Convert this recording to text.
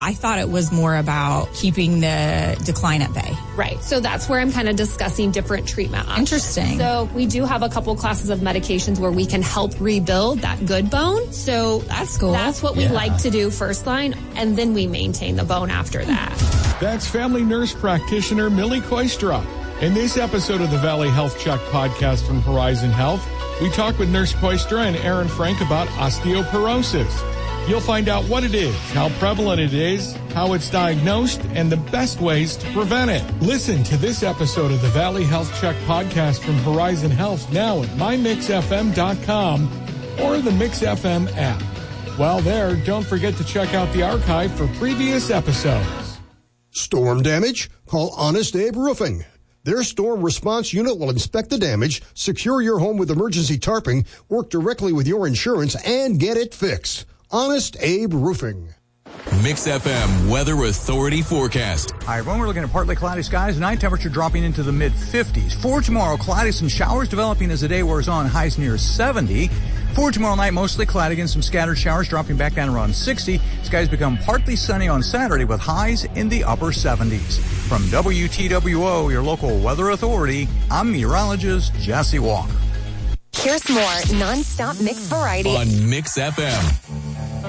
I thought it was more about keeping the decline at bay. Right. So that's where I'm kind of discussing different treatment options. Interesting. So we do have a couple classes of medications where we can help rebuild that good bone. So that's cool. That's what we like to do first line, and then we maintain the bone after that. That's family nurse practitioner Millie Koistra. In this episode of the Valley Health Check podcast from Horizon Health, we talk with Nurse Koistra and Aaron Frank about osteoporosis. You'll find out what it is, how prevalent it is, how it's diagnosed, and the best ways to prevent it. Listen to this episode of the Valley Health Check podcast from Horizon Health now at mymixfm.com or the MixFM app. While there, don't forget to check out the archive for previous episodes. Storm damage? Call Honest Abe Roofing. Their storm response unit will inspect the damage, secure your home with emergency tarping, work directly with your insurance, and get it fixed. Honest Abe Roofing. Mix FM Weather Authority forecast. Hi, everyone. We're looking at partly cloudy skies. Night temperature dropping into the mid-50s. For tomorrow, cloudy, some showers developing as the day wears on. Highs near 70. For tomorrow night, mostly cloudy, again, some scattered showers dropping back down around 60. Skies become partly sunny on Saturday with highs in the upper 70s. From WTWO, your local weather authority, I'm meteorologist Jesse Walker. Here's more non-stop mix variety on Mix FM.